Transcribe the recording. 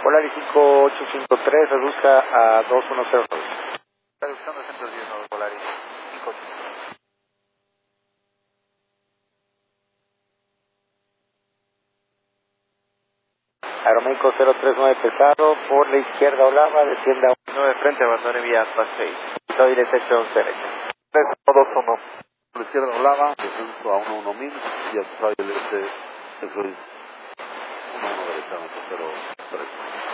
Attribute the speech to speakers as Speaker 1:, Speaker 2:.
Speaker 1: Polaris 5853, reduzca a 2109.
Speaker 2: Reducción de 119 Polaris 5853.
Speaker 1: Aeroméxico 039 pesado, por la izquierda Olava, descienda
Speaker 2: 9 frente, abandone vía Fast 6.
Speaker 1: soy derecho 11 derecha.
Speaker 2: 3-2-1.
Speaker 3: Por la izquierda Olava, descenso a 11000 y al el este, eso es 11 derechamente, 0 derecho.